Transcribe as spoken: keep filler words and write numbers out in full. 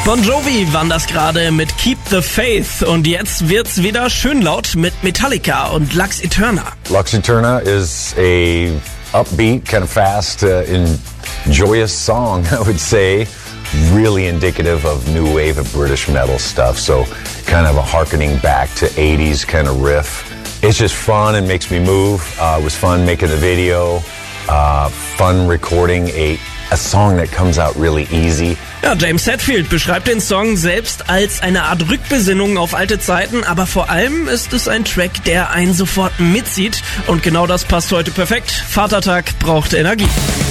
Bon Jovi waren das gerade mit Keep the Faith und jetzt wird's wieder schön laut mit Metallica und Lux Eterna. Lux Eterna is a upbeat, kind of fast, uh, and joyous song, I would say. Really indicative of new wave of British metal stuff, so kind of a harkening back to eighties kind of riff. It's just fun and makes me move. Uh, it was fun making the video, uh, fun recording a, a song that comes out really easy. Ja, James Hetfield beschreibt den Song selbst als eine Art Rückbesinnung auf alte Zeiten, aber vor allem ist es ein Track, der einen sofort mitzieht und genau das passt heute perfekt. Vatertag braucht Energie.